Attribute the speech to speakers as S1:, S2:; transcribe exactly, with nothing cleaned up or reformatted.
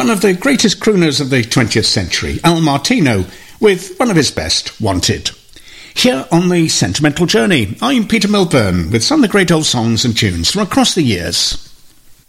S1: one of the greatest crooners of the twentieth century, Al Martino, with one of his best, Wanted. Here on The Sentimental Journey, I'm Peter Milburn with some of the great old songs and tunes from across the years.